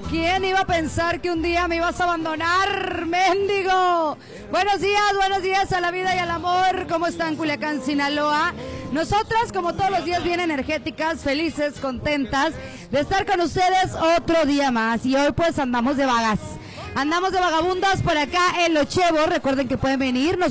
¿Quién iba a pensar que un día me ibas a abandonar, mendigo? Buenos días a la vida y al amor. ¿Cómo están, Culiacán, Sinaloa? Nosotras, como todos los días, bien energéticas, felices, contentas de estar con ustedes otro día más. Y hoy pues andamos de vagas. Andamos de vagabundas por acá en Los Chevos. Recuerden que pueden venir.